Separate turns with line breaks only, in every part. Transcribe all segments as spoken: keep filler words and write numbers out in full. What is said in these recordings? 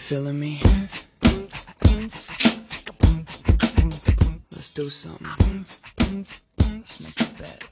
feeling me? Let's do something. Let's make it bad.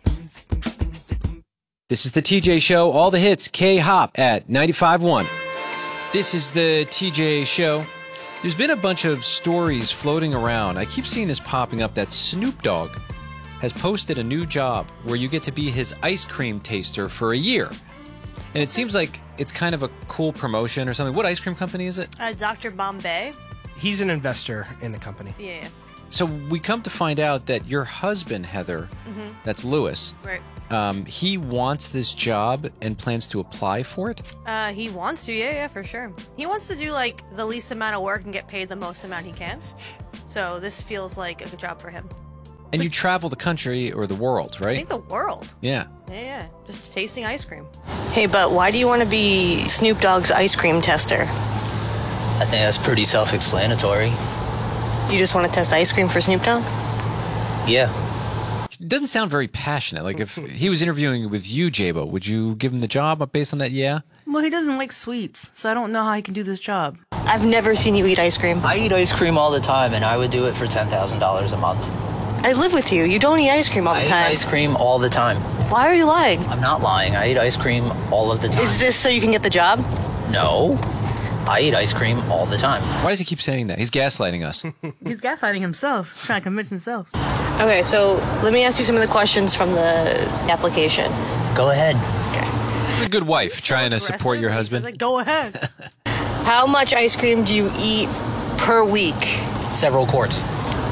This is the T J Show. All the hits, K-Hop at ninety-five point one. This is the T J Show. There's been a bunch of stories floating around. I keep seeing this popping up that Snoop Dogg has posted a new job where you get to be his ice cream taster for a year. And it seems like it's kind of a cool promotion or something. What ice cream company is it?
Uh, Doctor Bombay.
He's an investor in the company.
Yeah.
So we come to find out that your husband, Heather,
Mm-hmm.
that's Lewis,
Right.
um, he wants this job and plans to apply for it?
Uh, he wants to, yeah, yeah, for sure. He wants to do, like, the least amount of work and get paid the most amount he can. So this feels like a good job for him.
And you travel the country or the world,
I
right?
think the world.
Yeah.
Yeah, yeah. Just tasting ice cream. Hey, but why do you want to be Snoop Dogg's ice cream tester?
I think that's pretty self-explanatory.
You just want to test ice cream for Snoop Dogg?
Yeah.
It doesn't sound very passionate. Like if he was interviewing with you, J-Bo, would you give him the job based on that? Yeah.
Well, he doesn't like sweets, so I don't know how he can do this job.
I've never seen you eat ice cream.
I eat ice cream all the time, and I would do it for ten thousand dollars a month.
I live with you. You don't eat ice cream all the
I eat
time.
ice cream all the time.
Why are you lying?
I'm not lying. I eat ice cream all of the time.
Is this so you can get the job?
No. I eat ice cream all the time.
Why does he keep saying that? He's gaslighting us.
He's gaslighting himself, trying to convince himself.
Okay, so let me ask you some of the questions from the application.
Go ahead.
This is a good wife trying to support your husband.
Like, go ahead. How much ice cream do you eat per week?
Several quarts.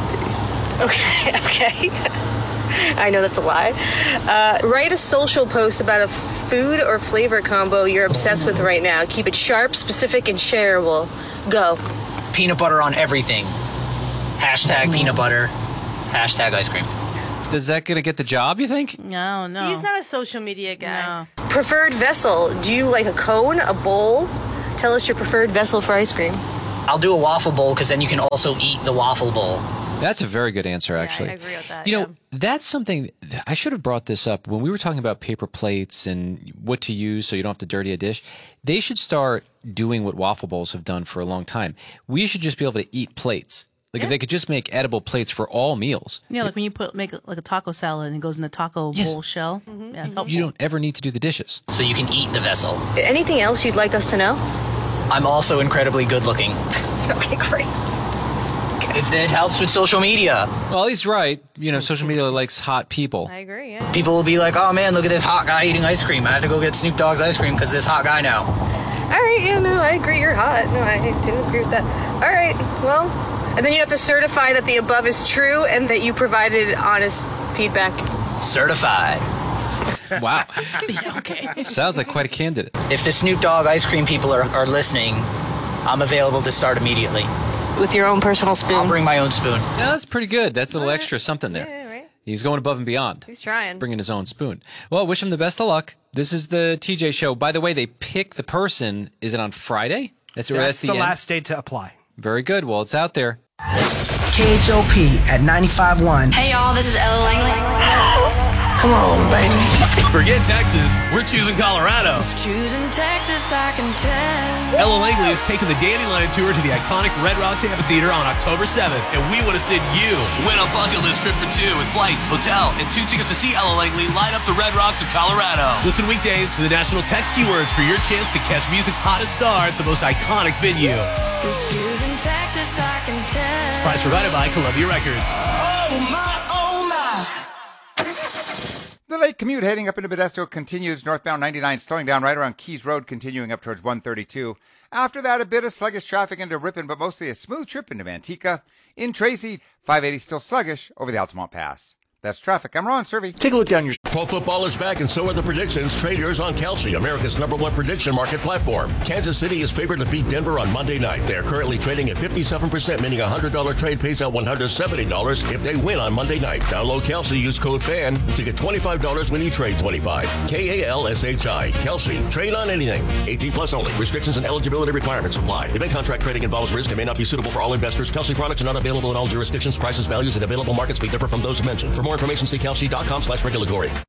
Okay, okay. I know that's a lie. Uh, write a social post about a food or flavor combo you're obsessed with right now. Keep it sharp, specific, and shareable. Go.
Peanut butter on everything. Hashtag peanut butter. Hashtag ice cream.
Is that going to get the job, you think?
No, no.
He's not a social media guy.
No.
Preferred vessel. Do you like a cone, a bowl? Tell us your preferred vessel for ice cream.
I'll do a waffle bowl because then you can also eat the waffle bowl.
That's a very good answer, actually.
I agree with that,
You know,
yeah.
that's something, I should have brought this up when we were talking about paper plates and what to use so you don't have to dirty a dish. They should start doing what waffle bowls have done for a long time. We should just be able to eat plates. Like
Yeah.
if they could just make edible plates for all meals.
You know, like when you put make like a taco salad and it goes in the taco
Yes.
bowl shell.
Mm-hmm,
Yeah, it's helpful.
You don't ever need to do the dishes.
So you can eat the vessel.
Anything else you'd like us to know?
I'm also incredibly good looking.
Okay, great.
If it helps with social media.
Well, he's right. You know, social media likes hot people.
I agree, yeah.
People will be like, oh man, look at this hot guy eating ice cream. I have to go get Snoop Dogg's ice cream because this hot guy now.
All right, yeah, no, I agree. You're hot. No, I do agree with that. All right, well, and then you have to certify that the above is true and that you provided honest feedback.
Certified.
Wow.
Okay.
Sounds like quite a candidate.
If the Snoop Dogg ice cream people are, are listening, I'm available to start immediately.
With your own personal spoon.
I'll bring my own spoon.
Yeah, that's pretty good. That's a little extra something there.
Yeah, right.
He's going above and beyond.
He's trying.
Bringing his own spoon. Well, wish him the best of luck. This is the T J Show. By the way, they pick the person. Is it on Friday? That's,
That's,
that's
the,
the, end?
last day to apply.
Very good. Well, it's out there.
K H O P at ninety-five point one.
Hey y'all, this is Ella Langley.
Come on, baby.
Forget Texas, we're choosing Colorado.
Choosing Texas, I can tell.
Ella Langley is taking the Dandelion Tour to the iconic Red Rocks Amphitheater on October seventh, and we want to send you. Win a bucket list trip for two with flights, hotel, and two tickets to see Ella Langley light up the Red Rocks of Colorado. Listen weekdays for the national text keywords for your chance to catch music's hottest star at the most iconic venue.
Who's choosing Texas, I can tell.
Prize provided by Columbia Records.
Oh, my, oh, my.
The late commute heading up into Modesto continues. Northbound ninety-nine slowing down right around Keys Road, continuing up towards one thirty-two. After that, a bit of sluggish traffic into Ripon, but mostly a smooth trip into Manteca. In Tracy, five eighty still sluggish over the Altamont Pass. That's traffic. I'm Ron Servey.
Take a look down your... Pro football is back, and so are the predictions. Trade yours on Kelsey, America's number one prediction market platform. Kansas City is favored to beat Denver on Monday night. They are currently trading at fifty-seven percent, meaning a one hundred dollars trade pays out one hundred seventy dollars if they win on Monday night. Download Kelsey, use code FAN to get twenty-five dollars when you trade twenty-five dollars. K A L S H I. Kelsey. Trade on anything. eighteen plus only. Restrictions and eligibility requirements apply. Event contract trading involves risk and may not be suitable for all investors. Kelsey products are not available in all jurisdictions. Prices, values, and available markets may differ from those mentioned. For more information, see Kelsey dot com slash regulatory.